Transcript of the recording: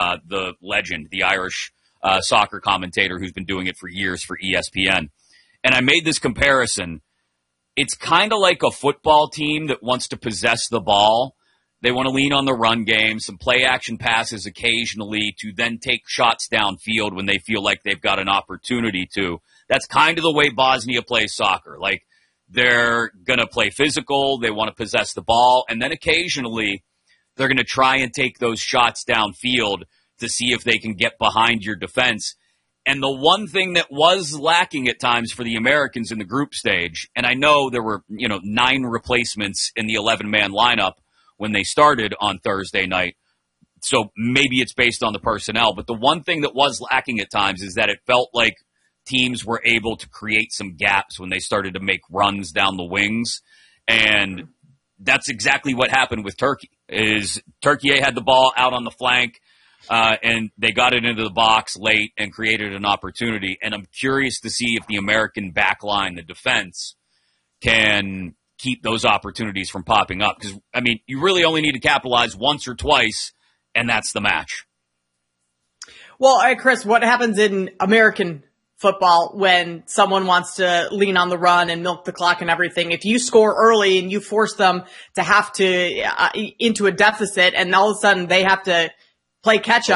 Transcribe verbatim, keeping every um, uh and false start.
uh, the legend, the Irish uh, soccer commentator who's been doing it for years for E S P N. And I made this comparison. It's kind of like a football team that wants to possess the ball. They want to lean on the run game, some play action passes occasionally to then take shots downfield when they feel like they've got an opportunity to. That's kind of the way Bosnia plays soccer. Like, they're going to play physical, they want to possess the ball, and then occasionally they're going to try and take those shots downfield to see if they can get behind your defense. And the one thing that was lacking at times for the Americans in the group stage, and I know there were, you know, nine replacements in the eleven-man lineup when they started on Thursday night, so maybe it's based on the personnel, but the one thing that was lacking at times is that it felt like teams were able to create some gaps when they started to make runs down the wings, and that's exactly what happened with Turkey. Is Turkey had the ball out on the flank, uh, and they got it into the box late and created an opportunity, and I'm curious to see if the American back line, the defense, can keep those opportunities from popping up. Because, I mean, you really only need to capitalize once or twice, and that's the match. Well, all right, Chris, what happens in American football when someone wants to lean on the run and milk the clock and everything? If you score early and you force them to have to uh, into a deficit, and all of a sudden they have to play catch up,